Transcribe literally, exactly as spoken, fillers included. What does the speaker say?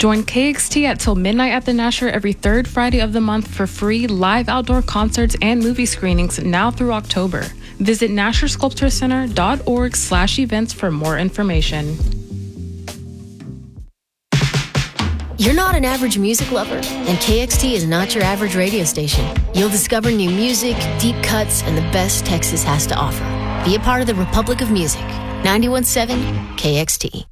Join K X T at Till Midnight at the Nasher every third Friday of the month for free live outdoor concerts and movie screenings now through October. Visit nasher sculpture center dot org slash events for more information. You're not an average music lover, and K X T is not your average radio station. You'll discover new music, deep cuts, and the best Texas has to offer. Be a part of the Republic of Music. ninety-one point seven K X T.